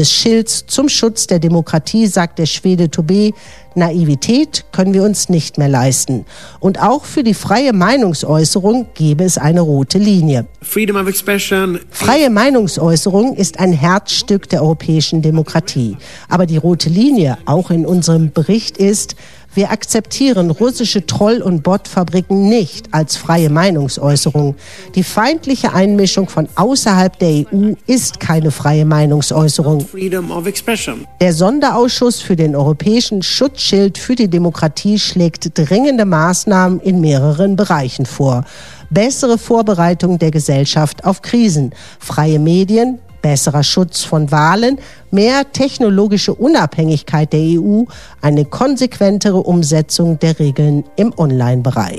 des Schilds zum Schutz der Demokratie, sagt der Schwede Tobé, Naivität können wir uns nicht mehr leisten. Und auch für die freie Meinungsäußerung gäbe es eine rote Linie. Freedom of expression. Freie Meinungsäußerung ist ein Herzstück der europäischen Demokratie. Aber die rote Linie, auch in unserem Bericht, ist: Wir akzeptieren russische Troll- und Botfabriken nicht als freie Meinungsäußerung. Die feindliche Einmischung von außerhalb der EU ist keine freie Meinungsäußerung. Freedom of expression. Der Sonderausschuss für den europäischen Schutzschild für die Demokratie schlägt dringende Maßnahmen in mehreren Bereichen vor. Bessere Vorbereitung der Gesellschaft auf Krisen, freie Medien, besserer Schutz von Wahlen, mehr technologische Unabhängigkeit der EU, eine konsequentere Umsetzung der Regeln im Online-Bereich.